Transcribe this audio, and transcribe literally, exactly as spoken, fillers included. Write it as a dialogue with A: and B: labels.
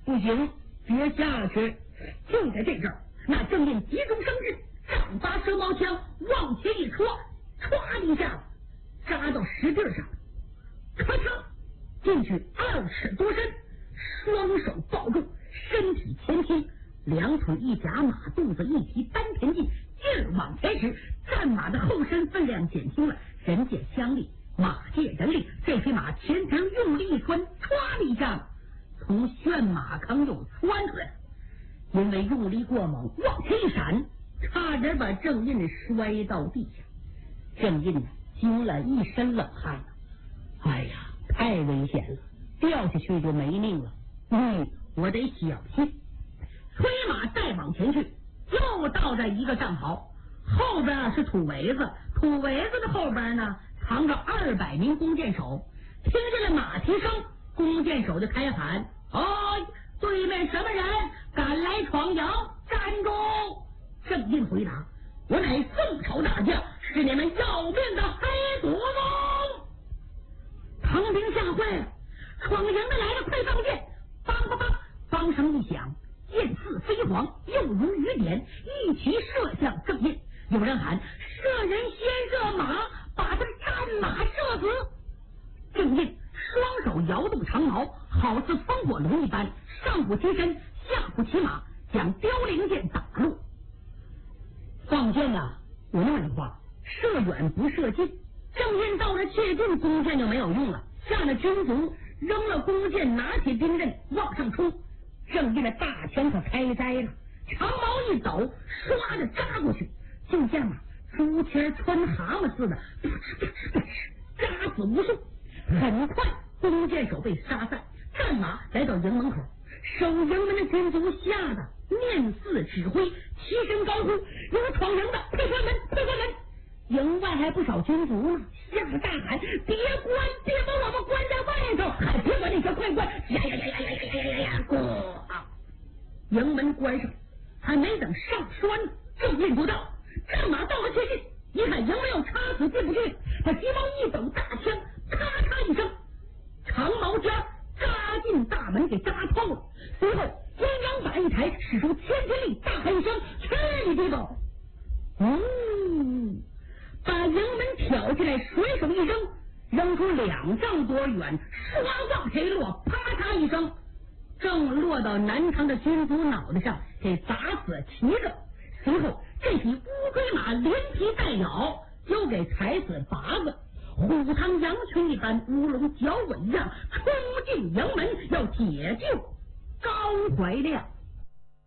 A: 不行，别下去！就在这阵儿，那正印急中生智，丈八蛇矛枪往前一戳，歘一下扎到石地上，咔嚓进去二尺多深，双手抱住，身体前倾，两腿一夹，马肚子一提，丹田劲，劲儿往前使，战马的后身分量减轻了，人借相力，马借人力，这匹马前蹄用力一窜，歘一下从旋马坑又窜出来，因为用力过猛，往前一闪，差点把郑印摔到地下。郑印惊了一身冷汗，哎呀，太危险了，掉下去就没命了。嗯，我得小心。催马再往前去，又到这一个战壕，后边是土围子，土围子的后边呢藏着二百名弓箭手。听见了马蹄声，弓箭手就开喊：“哦，对面什么人敢来闯营？站住！”郑印回答：“我乃宋朝大将，是你们要命的黑祖宗。”唐兵吓坏了，闯营的来了，快放箭！梆梆梆，梆声一响，箭似飞蝗，又如雨点，一齐射向郑印。有人喊：“射人先射马，把他战马射死！”郑印双手摇动长矛，好似风火轮一般，上不其身，下不其马，将凋零箭打落。放箭啊，有那么句话，射远不射近。郑印到了切近，弓箭就没有用了，吓得军卒扔了弓箭，拿起兵刃往上冲。郑印的大枪可开栽了，长矛一抖，唰的扎过去，就像啊竹签穿蛤蟆似的，噗嗤噗嗤噗嗤，扎死无数。很快，弓箭手被杀散，战马来到营门口，守营门的军卒吓得面似指挥，齐声高呼：“有闯营的，快关门，快关门！”营外还不少军卒呢，吓得大喊：“别关，别把我们关在外头！还别管那些，快关！”呀呀呀呀呀呀呀呀！咣！营门关上，还没等上栓呢，郑印不到，战马到了切近，一看营门要插死进不去，他急忙一抖大枪，咔嚓一声，长矛尖扎进大门，给扎透了。随后中央把一抬，使出千钧力，大喊一声：“去你的吧！”嗯，把营门挑起来，随手一扔，扔出两丈多远，唰往谁落，啪嚓一声，正落到南昌的军卒脑袋上，给砸死七个。随后这匹乌龟马连踢带咬，又给踩死八个。虎堂羊群一般，乌龙脚尾一样，冲进营门要解救高怀亮。